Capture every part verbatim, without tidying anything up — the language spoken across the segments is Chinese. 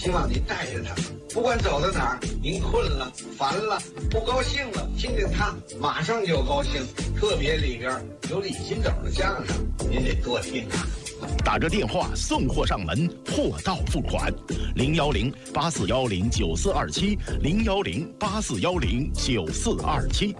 希望您带着他，不管走到哪儿，您困了、烦了、不高兴了，听听他，马上就高兴。特别里边有李金斗的相声，您得多听啊。 打着电话送货上门，货到付款，零幺零八四幺零九四二七，零幺零八四幺零九四二七。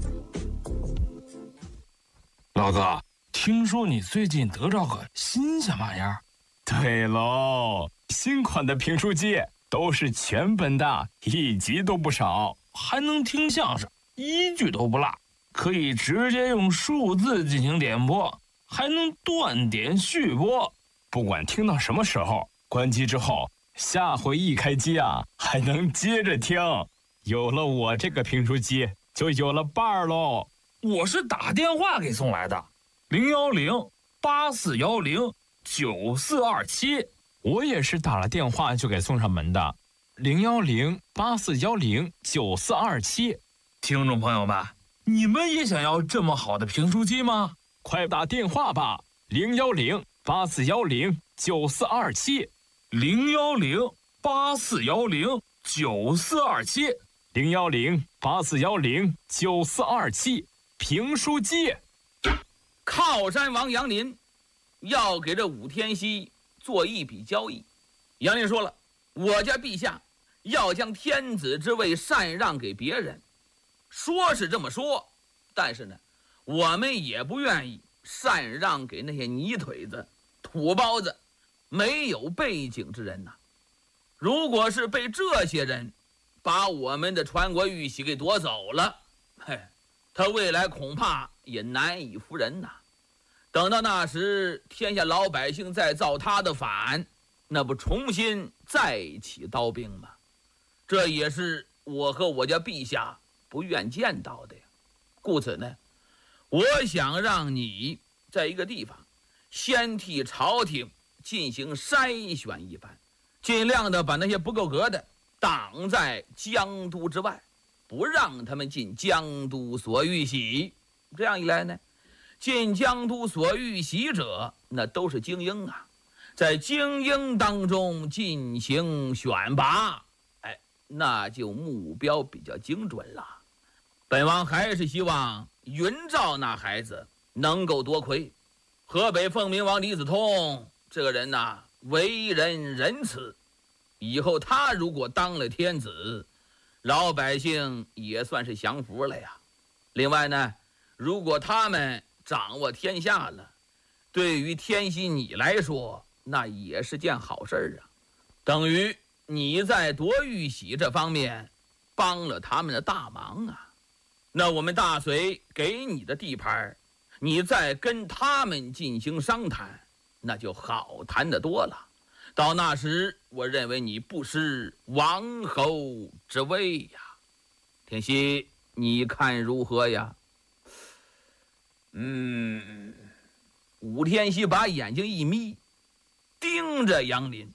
老子听说你最近得着个新鲜玩意儿？ 对喽，新款的评书机都是全本的，一集都不少， 还能听相声，一句都不落，可以直接用数字进行点播，还能断点续播， 不管听到什么时候，关机之后，下回一开机啊，还能接着听。有了我这个评书机，就有了伴儿喽。 我是打电话给送来的，零幺零八四幺零九四二七。 我也是打了电话就给送上门的，零幺零八四幺零九四二七。 听众朋友们，你们也想要这么好的评书机吗？ 快打电话吧，零幺零八四幺零九四二七， 零幺零八四幺零九四二七， 零幺零八四幺零九四二七。评书机。 靠山王杨林要给这武天锡做一笔交易。杨林说了，我家陛下要将天子之位禅让给别人，说是这么说，但是呢，我们也不愿意禅让给那些泥腿子、土包子、没有背景之人呐。如果是被这些人把我们的传国玉玺给夺走了，嘿，他未来恐怕也难以服人呐。等到那时，天下老百姓再造他的反，那不重新再起刀兵吗？这也是我和我家陛下不愿见到的呀。故此呢，我想让你在一个地方先替朝廷进行筛选一番，尽量的把那些不够格的挡在江都之外，不让他们进江都所玉玺。这样一来呢，进江都所玉玺者那都是精英啊，在精英当中进行选拔，哎，那就目标比较精准了。本王还是希望云赵那孩子能够夺魁。河北凤鸣王李子通这个人呐、啊，为人仁慈，以后他如果当了天子，老百姓也算是降服了呀。另外呢，如果他们掌握天下了，对于天锡你来说，那也是件好事啊，等于你在夺玉玺这方面帮了他们的大忙啊。那我们大隋给你的地盘，你再跟他们进行商谈，那就好谈得多了。到那时，我认为你不失王侯之位呀。天锡，你看如何呀？嗯，武天锡把眼睛一眯，盯着杨林。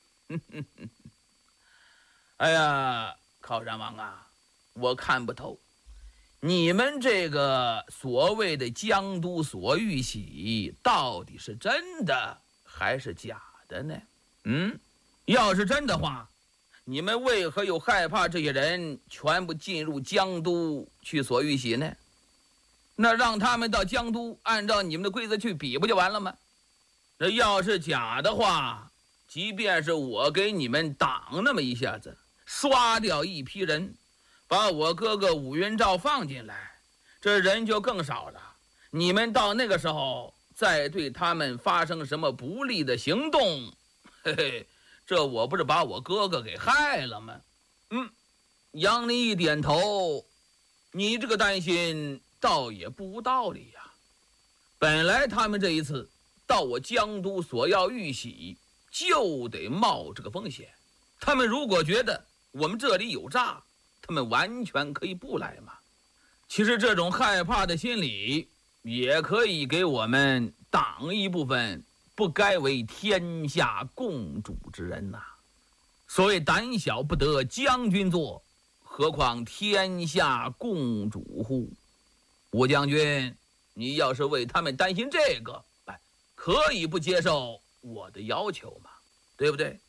哎呀，靠山王啊，我看不透，你们这个所谓的江都所玉玺到底是真的还是假的呢？嗯，要是真的话，你们为何又害怕这些人全部进入江都去所玉玺呢？那让他们到江都按照你们的规则去比不就完了吗？这要是假的话，即便是我给你们挡那么一下子，刷掉一批人，把我哥哥武云照放进来，这人就更少了。你们到那个时候再对他们发生什么不利的行动，嘿嘿，这我不是把我哥哥给害了吗？嗯，杨林一点头，你这个担心倒也不无道理呀。本来他们这一次到我江都索要玉玺，就得冒这个风险。他们如果觉得我们这里有诈，他们完全可以不来嘛。其实这种害怕的心理，也可以给我们挡一部分不该为天下共主之人呐、啊。所谓胆小不得将军做，何况天下共主乎？吴将军，你要是为他们担心这个，哎，可以不接受我的要求嘛，对不对？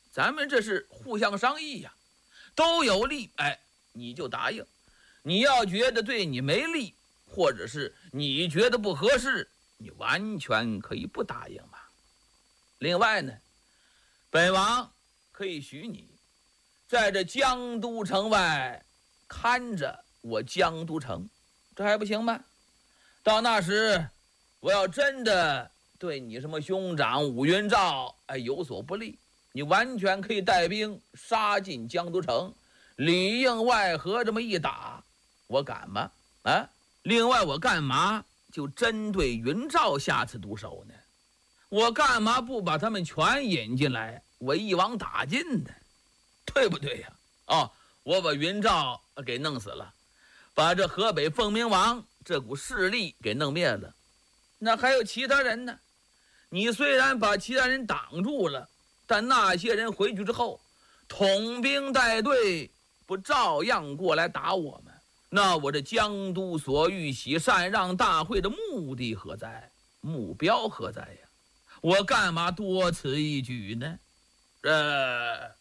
咱们这是互相商议呀，都有利，哎，你就答应。你要觉得对你没利，或者是你觉得不合适，你完全可以不答应嘛。另外呢，本王可以许你在这江都城外看着我江都城，这还不行吗？到那时我要真的对你什么兄长武云照哎有所不利，你完全可以带兵杀进江都城，里应外合这么一打，我敢吗？啊！另外我干嘛就针对云照下次毒手呢？我干嘛不把他们全引进来，我一网打尽呢？对不对呀？哦，我把云照给弄死了，把这河北凤鸣王这股势力给弄灭了，那还有其他人呢？你虽然把其他人挡住了，但那些人回去之后统兵带队，不照样过来打我们？那我这江都所欲喜禅让大会的目的何在？目标何在呀？我干嘛多此一举呢？呃，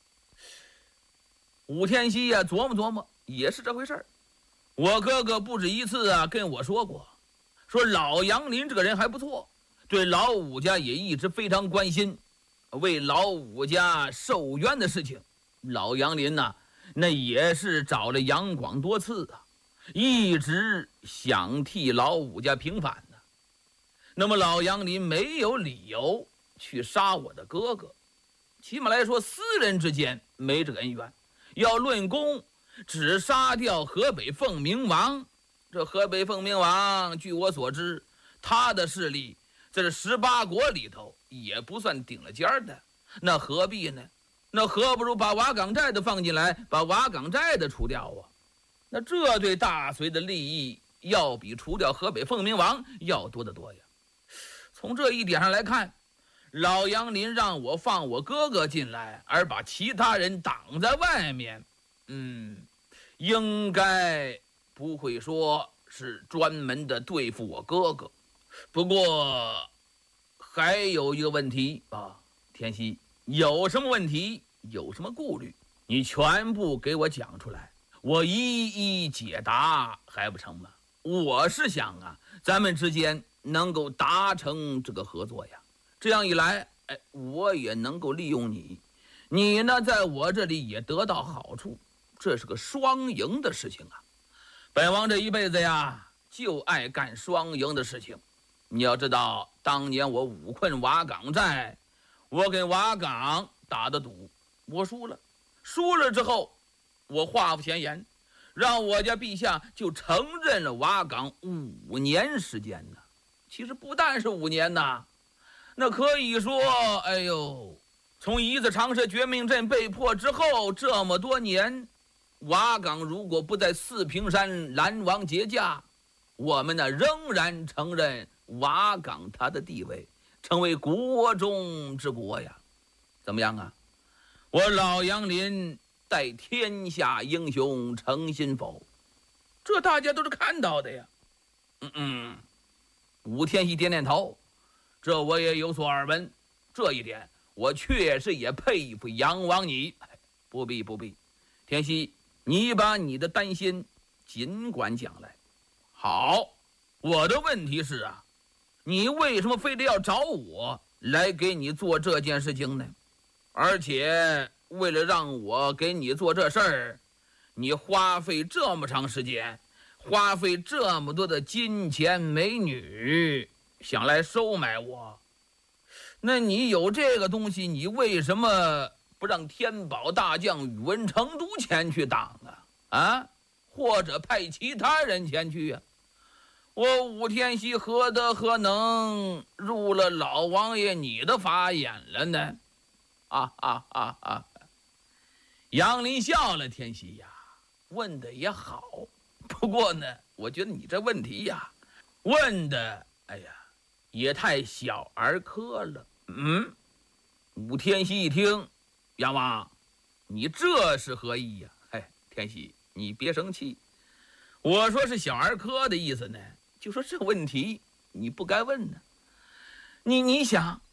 武天锡呀、啊，琢磨琢磨，也是这回事儿。我哥哥不止一次啊跟我说过，说老杨林这个人还不错，对老武家也一直非常关心，为老武家受冤的事情，老杨林呐、啊。那也是找了杨广多次啊，一直想替老武家平反呢。那么老杨林没有理由去杀我的哥哥，起码来说私人之间没这个恩怨。要论功，只杀掉河北凤鸣王。这河北凤鸣王据我所知，他的势力在这十八国里头也不算顶了尖的，那何必呢？那何不如把瓦岗寨的放进来，把瓦岗寨的除掉啊？那这对大隋的利益要比除掉河北凤鸣王要多得多呀。从这一点上来看，老杨林让我放我哥哥进来，而把其他人挡在外面，嗯，应该不会说是专门的对付我哥哥。不过还有一个问题啊，天锡，有什么问题，有什么顾虑，你全部给我讲出来，我一一解答，还不成吗？我是想啊，咱们之间能够达成这个合作呀，这样一来，哎，我也能够利用你，你呢在我这里也得到好处，这是个双赢的事情啊。本王这一辈子呀，就爱干双赢的事情。你要知道，当年我武困瓦岗寨，我跟瓦岗打的赌，我输了，输了之后，我话不嫌言，让我家陛下就承认了瓦岗五年时间呢。其实不但是五年呐，那可以说，哎呦，从一字长蛇绝命阵被破之后这么多年，瓦岗如果不在四平山拦王节驾，我们呢仍然承认瓦岗他的地位，成为国中之国呀。怎么样啊？我老杨林待天下英雄诚心否？这大家都是看到的呀。嗯嗯，武天锡点点头，这我也有所耳闻，这一点我确实也佩服杨王你。不必不必，天锡，你把你的担心尽管讲来。好，我的问题是啊，你为什么非得要找我来给你做这件事情呢？而且为了让我给你做这事儿，你花费这么长时间，花费这么多的金钱美女，想来收买我。那你有这个东西，你为什么不让天宝大将宇文成都前去挡啊？啊，或者派其他人前去啊？我武天锡何德何能入了老王爷你的法眼了呢？啊啊啊啊！杨林笑了，天锡呀，问的也好，不过呢，我觉得你这问题呀，问的，哎呀，也太小儿科了。嗯，武天锡一听，杨王，你这是何意呀？哎，天锡，你别生气，我说是小儿科的意思呢，就说这问题你不该问呢。你你想，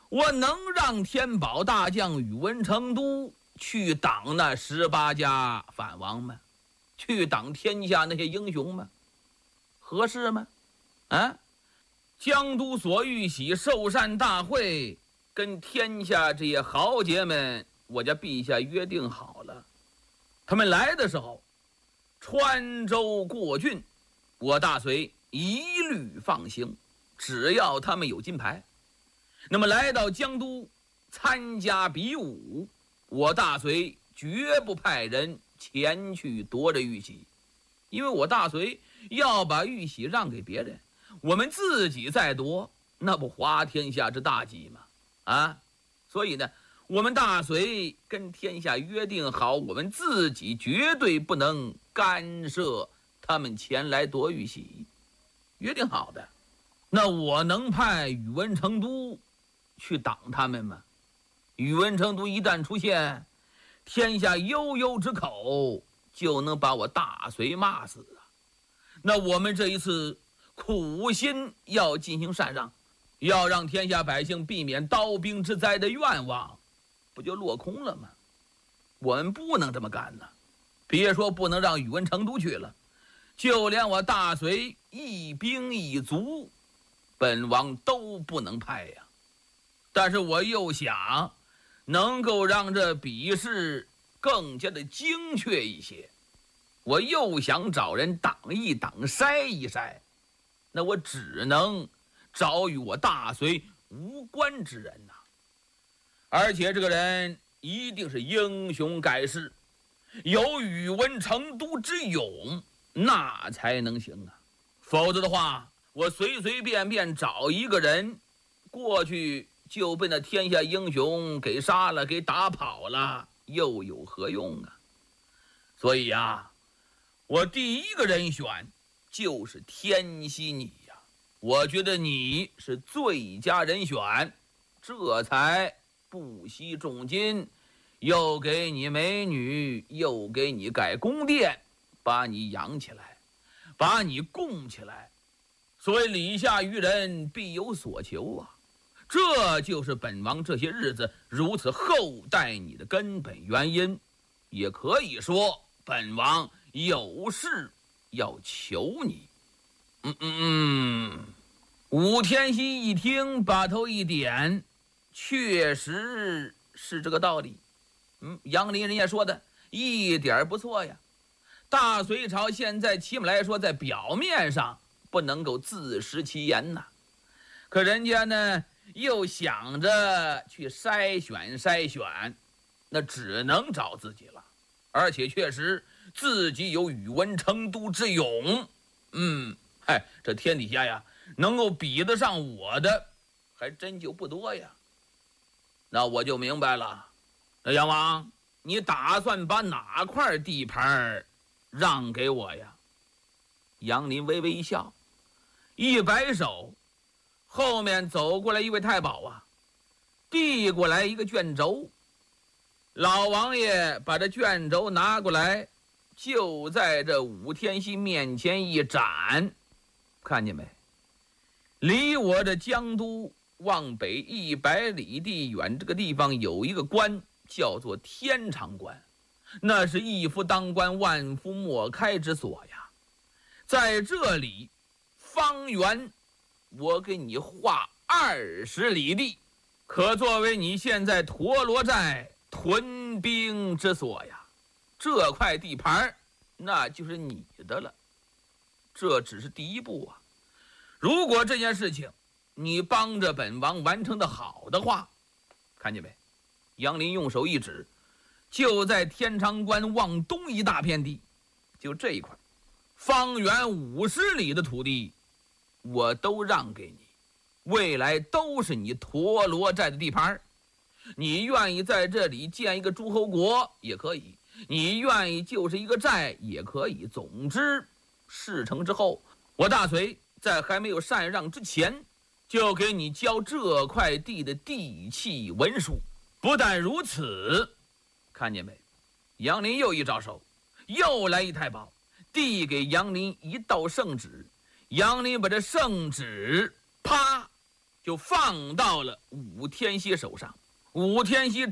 我能让天宝大将宇文成都去挡那十八家反王吗？去挡天下那些英雄吗？合适吗？啊，江都所玉玺寿善大会跟天下这些豪杰们，我家陛下约定好了，他们来的时候穿州过郡，我大隋一律放行，只要他们有金牌。那么来到江都参加比武，我大隋绝不派人前去夺着玉玺，因为我大隋要把玉玺让给别人，我们自己再夺，那不滑天下之大稽吗？啊，所以呢，我们大隋跟天下约定好，我们自己绝对不能干涉他们前来夺玉玺，约定好的。那我能派宇文成都去挡他们吗？宇文成都一旦出现，天下悠悠之口就能把我大隋骂死啊！那我们这一次苦心要进行禅让，要让天下百姓避免刀兵之灾的愿望，不就落空了吗？我们不能这么干呢！别说不能让宇文成都去了，就连我大隋一兵一卒，本王都不能派呀。但是我又想能够让这比试更加的精确一些，我又想找人挡一挡筛一筛，那我只能找与我大隋无关之人呐、啊。而且这个人一定是英雄盖世，有宇文成都之勇，那才能行啊。否则的话，我随随便便找一个人过去就被那天下英雄给杀了，给打跑了，又有何用啊？所以呀，我第一个人选就是天熙你呀，我觉得你是最佳人选，这才不惜重金，又给你美女，又给你盖宫殿，把你养起来，把你供起来。所谓礼下于人，必有所求啊。这就是本王这些日子如此厚待你的根本原因，也可以说本王有事要求你。嗯嗯嗯，武天锡一听，把头一点，确实是这个道理。嗯，杨林人家说的一点不错呀。大隋朝现在起码来说，在表面上不能够自食其言呐，可人家呢又想着去筛选筛选，那只能找自己了。而且确实自己有宇文成都之勇，嗯，嗨，这天底下呀，能够比得上我的，还真就不多呀。那我就明白了，那杨王，你打算把哪块地盘让给我呀？杨林微微一笑，一摆手。后面走过来一位太保啊，递过来一个卷轴。老王爷把这卷轴拿过来，就在这武天锡面前一展，看见没？离我这江都往北一百里地远，这个地方有一个关，叫做天长关，那是一夫当关，万夫莫开之所呀。在这里，方圆我给你划二十里地，可作为你现在陀罗寨屯兵之所呀。这块地盘那就是你的了。这只是第一步啊。如果这件事情你帮着本王完成的好的话，看见没？杨林用手一指，就在天长关往东一大片地，就这一块，方圆五十里的土地我都让给你，未来都是你陀罗寨的地盘。你愿意在这里建一个诸侯国也可以，你愿意就是一个寨也可以。总之事成之后，我大隋在还没有禅让之前，就给你交这块地的地契文书。不但如此，看见没？杨林又一招手，又来一太保，递给杨林一道圣旨。杨林把这圣旨啪就放到了武天锡手上。武天锡